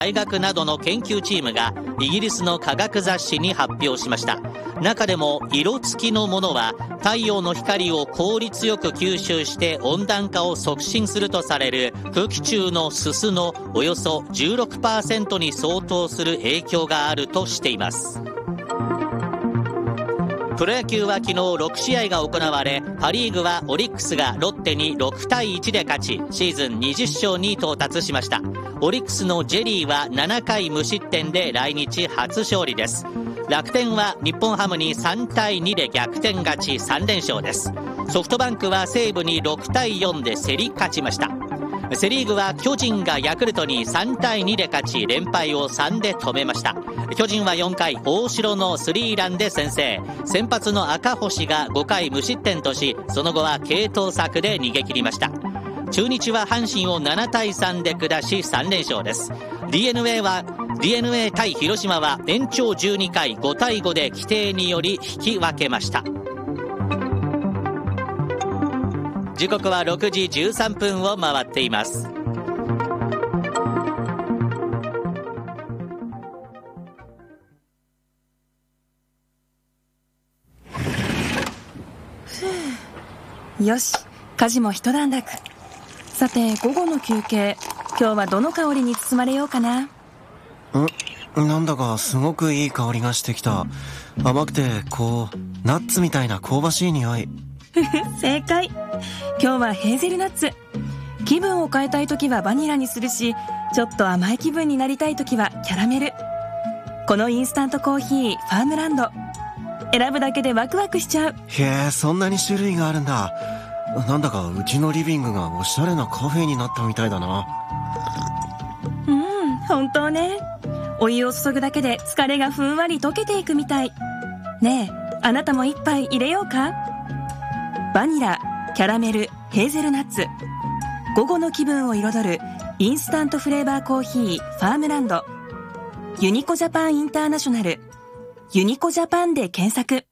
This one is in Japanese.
大学などの研究チームがイギリスの科学雑誌に発表しました。中でも色付きのものは太陽の光を効率よく吸収して温暖化を促進するとされる空気中のすすのおよそ 16% に相当する影響があるとしています。プロ野球は昨日6試合が行われ、パ・リーグはオリックスがロッテに6対1で勝ち、シーズン20勝に到達しました。オリックスのジェリーは7回無失点で来日初勝利です。楽天は日本ハムに3対2で逆転勝ち3連勝です。ソフトバンクは西武に6対4で競り勝ちました。セリーグは巨人がヤクルトに3対2で勝ち連敗を3で止めました。巨人は4回大城のスリーランで先制、先発の赤星が5回無失点とし、その後は継投策で逃げ切りました。中日は阪神を7対3で下し3連勝です。 DNA 対広島は延長12回5対5で規定により引き分けました。時刻は6時13分を回っています。 よし、家事も一段落。さて午後の休憩、今日はどの香りに包まれようかな。 なんだかすごくいい香りがしてきた。甘くてナッツみたいな香ばしい匂い。 正解。今日はヘーゼルナッツ。気分を変えたいときはバニラにするし、ちょっと甘い気分になりたいときはキャラメル。このインスタントコーヒーファームランド、選ぶだけでワクワクしちゃう。 へえ、そんなに種類があるんだ。なんだかうちのリビングがおしゃれなカフェになったみたいだな。 本当ね。お湯を注ぐだけで疲れがふんわり溶けていくみたい。ねえ、あなたも一杯入れようか。バニラ、キャラメル、ヘーゼルナッツ。午後の気分を彩るインスタントフレーバーコーヒーファームランド。ユニコジャパンインターナショナル。ユニコジャパンで検索。